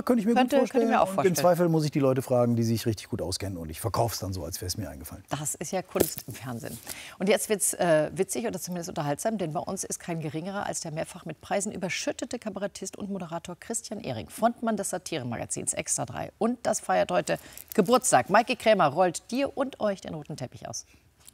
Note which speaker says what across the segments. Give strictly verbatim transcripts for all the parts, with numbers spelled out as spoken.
Speaker 1: könnte ich mir
Speaker 2: könnte,
Speaker 1: gut vorstellen.
Speaker 2: könnte ich mir auch
Speaker 1: und
Speaker 2: vorstellen.
Speaker 1: im Zweifel muss ich die Leute fragen, die sich richtig gut auskennen. Und ich verkaufe es dann so, als wäre es mir eingefallen.
Speaker 2: Das ist ja Kunst im Fernsehen. Und jetzt wird es äh, witzig oder zumindest unterhaltsam, denn bei uns ist kein geringerer als der mehrfach mit Preisen überschüttete Kabarettist und Moderator Christian Ehring, Frontmann des Satiremagazins Extra drei. Und das feiert heute Geburtstag. Maike Krämer rollt dir und euch den roten Teppich aus.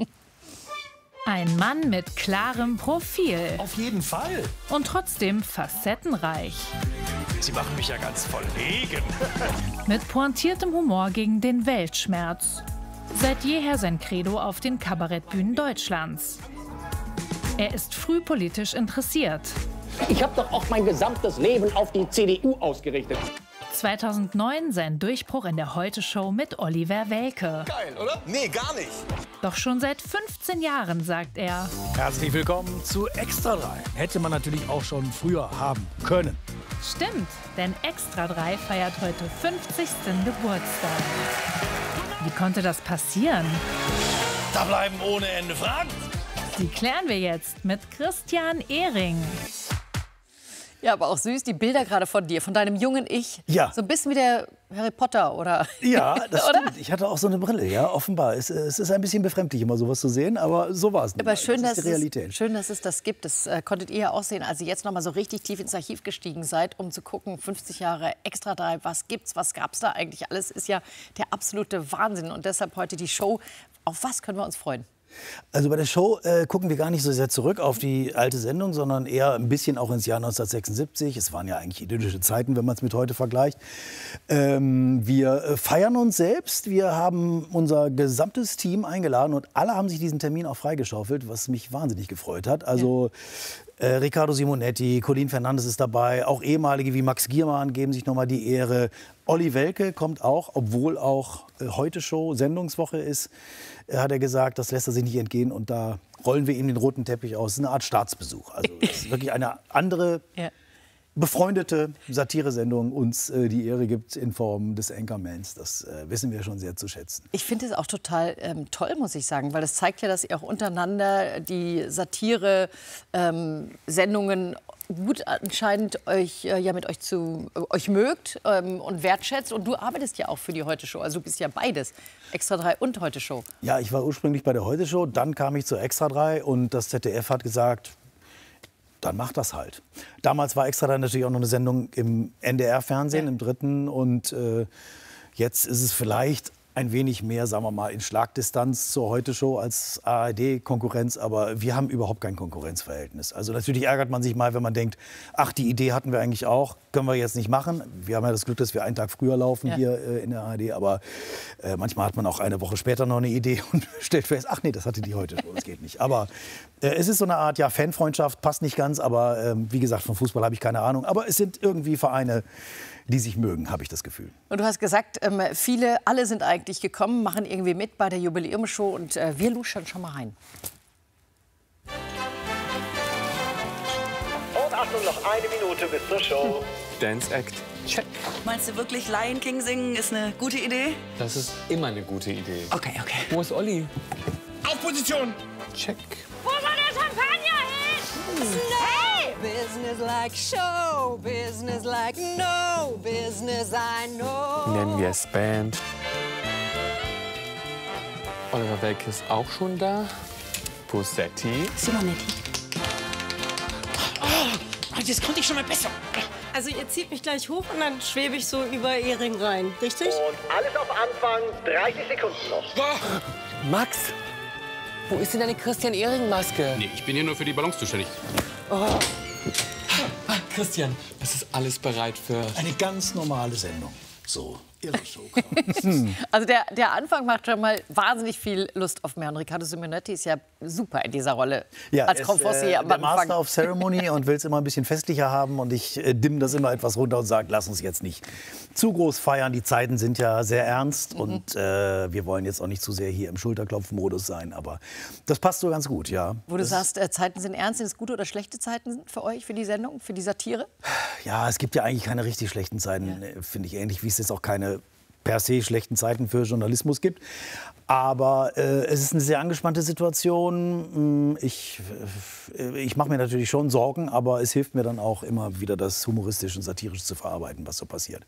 Speaker 3: Ein Mann mit klarem Profil.
Speaker 4: Auf jeden Fall.
Speaker 3: Und trotzdem facettenreich.
Speaker 4: Sie machen mich ja ganz verlegen.
Speaker 3: Mit pointiertem Humor gegen den Weltschmerz. Seit jeher sein Credo auf den Kabarettbühnen Deutschlands. Er ist früh politisch interessiert.
Speaker 5: Ich habe doch auch mein gesamtes Leben auf die C D U ausgerichtet.
Speaker 3: zweitausendneun sein Durchbruch in der Heute-Show mit Oliver Welke.
Speaker 4: Geil, oder? Nee, gar nicht.
Speaker 3: Doch schon seit fünfzehn Jahren sagt er:
Speaker 4: Herzlich willkommen zu Extra drei. Hätte man natürlich auch schon früher haben können.
Speaker 3: Stimmt, denn Extra drei feiert heute fünfzigsten Geburtstag. Wie konnte das passieren?
Speaker 4: Da bleiben ohne Ende Fragen.
Speaker 3: Die klären wir jetzt mit Christian Ehring.
Speaker 2: Ja, aber auch süß, die Bilder gerade von dir, von deinem jungen Ich.
Speaker 1: Ja.
Speaker 2: So ein bisschen wie der Harry Potter, oder?
Speaker 1: Ja, das
Speaker 2: oder?
Speaker 1: stimmt. Ich hatte auch so eine Brille, ja, offenbar. Es, es ist ein bisschen befremdlich, immer sowas zu sehen, aber so war es nicht.
Speaker 2: Aber schön,
Speaker 1: das
Speaker 2: dass
Speaker 1: ist die Realität.
Speaker 2: Es, schön, dass es das gibt. Das äh, konntet ihr ja auch sehen, als ihr jetzt noch mal so richtig tief ins Archiv gestiegen seid, um zu gucken, fünfzig Jahre Extra drei, was gibt's, was gab's da eigentlich? Alles ist ja der absolute Wahnsinn. Und deshalb heute die Show. Auf was können wir uns freuen?
Speaker 1: Also bei der Show äh, gucken wir gar nicht so sehr zurück auf die alte Sendung, sondern eher ein bisschen auch ins Jahr neunzehnhundertsechsundsiebzig. Es waren ja eigentlich idyllische Zeiten, wenn man es mit heute vergleicht. Ähm, wir äh, feiern uns selbst. Wir haben unser gesamtes Team eingeladen und alle haben sich diesen Termin auch freigeschaufelt, was mich wahnsinnig gefreut hat. Also äh, Riccardo Simonetti, Colin Fernandes ist dabei, auch ehemalige wie Max Giermann geben sich noch mal die Ehre. Olli Welke kommt auch, obwohl auch äh, Heute-Show Sendungswoche ist, äh, hat er gesagt, das lässt er sich nicht entgehen und da rollen wir ihm den roten Teppich aus. Das ist eine Art Staatsbesuch. Also das ist wirklich eine andere,
Speaker 2: Ja.
Speaker 1: befreundete Satiresendung uns äh, die Ehre gibt in Form des Anchormans. Das äh, wissen wir schon sehr zu schätzen.
Speaker 2: Ich finde es auch total ähm, toll, muss ich sagen, weil das zeigt ja, dass ihr auch untereinander die Satire-Sendungen gut anscheinend euch äh, ja mit euch zu äh, euch mögt ähm, und wertschätzt. Und du arbeitest ja auch für die Heute-Show. Also du bist ja beides, Extra drei und Heute-Show.
Speaker 1: Ja, ich war ursprünglich bei der Heute-Show, dann kam ich zur Extra drei und das Z D F hat gesagt, dann mach das halt. Damals war Extra drei natürlich auch noch eine Sendung im N D R-Fernsehen,
Speaker 2: Ja.
Speaker 1: im dritten. Und äh, jetzt ist es vielleicht ein wenig mehr, sagen wir mal, in Schlagdistanz zur Heute-Show als A R D-Konkurrenz. Aber wir haben überhaupt kein Konkurrenzverhältnis. Also natürlich ärgert man sich mal, wenn man denkt, ach, die Idee hatten wir eigentlich auch, können wir jetzt nicht machen. Wir haben ja das Glück, dass wir einen Tag früher laufen
Speaker 2: Ja.
Speaker 1: hier äh, in der A R D. Aber äh, manchmal hat man auch eine Woche später noch eine Idee und stellt fest, ach nee, das hatte die Heute-Show, das geht nicht. Aber äh, es ist so eine Art ja, Fanfreundschaft, passt nicht ganz. Aber ähm, wie gesagt, vom Fußball habe ich keine Ahnung. Aber es sind irgendwie Vereine, die sich mögen, habe ich das Gefühl.
Speaker 2: Und du hast gesagt, ähm, viele, alle sind eigentlich gekommen, machen irgendwie mit bei der Jubiläumsshow und äh, wir luschern schon mal rein.
Speaker 6: Und Achtung, noch eine Minute bis zur Show.
Speaker 7: Dance Act, check.
Speaker 8: Meinst du wirklich Lion King singen ist eine gute Idee?
Speaker 7: Das ist immer eine gute Idee.
Speaker 8: Okay, okay.
Speaker 7: Wo ist Olli?
Speaker 4: Auf Position.
Speaker 7: Check.
Speaker 9: Wo war der Champagner hin? Hey!
Speaker 8: Business like show, business like no business I know.
Speaker 7: Nennen wir es Band. Oliver Welke ist auch schon da. Posetti.
Speaker 8: Simonetti.
Speaker 4: Oh, jetzt konnte ich schon mal besser.
Speaker 9: Also ihr zieht mich gleich hoch und dann schwebe ich so über Ehring rein, richtig?
Speaker 6: Und alles auf Anfang, dreißig Sekunden noch.
Speaker 7: Max, wo ist denn deine Christian-Ehring-Maske?
Speaker 10: Nee, ich bin hier nur für die Ballons zuständig.
Speaker 7: Ah, Christian, es ist alles bereit für...
Speaker 1: Eine ganz normale Sendung. So, Ihre Show.
Speaker 2: Also der, der Anfang macht schon mal wahnsinnig viel Lust auf mehr. Und Riccardo Simonetti ist ja super in dieser Rolle
Speaker 1: Ja,
Speaker 2: als
Speaker 1: er ist,
Speaker 2: Confossier
Speaker 1: äh,
Speaker 2: am
Speaker 1: der
Speaker 2: Anfang.
Speaker 1: Master of Ceremony und will es immer ein bisschen festlicher haben. Und ich äh, dimm das immer etwas runter und sage, lass uns jetzt nicht zu groß feiern. Die Zeiten sind ja sehr ernst
Speaker 2: Mhm.
Speaker 1: und äh, wir wollen jetzt auch nicht zu sehr hier im Schulterklopfen-Modus sein. Aber das passt so ganz gut, ja.
Speaker 2: Wo du
Speaker 1: das,
Speaker 2: sagst, äh, Zeiten sind ernst, sind es gute oder schlechte Zeiten für euch, für die Sendung, für die Satire?
Speaker 1: Ja, es gibt ja eigentlich keine richtig schlechten Zeiten, ja. Finde ich, ähnlich wie es jetzt auch keine per se schlechten Zeiten für Journalismus gibt. Aber äh, es ist eine sehr angespannte Situation. Ich, äh, ich mache mir natürlich schon Sorgen, aber es hilft mir dann auch immer wieder, das humoristisch und satirisch zu verarbeiten, was so passiert.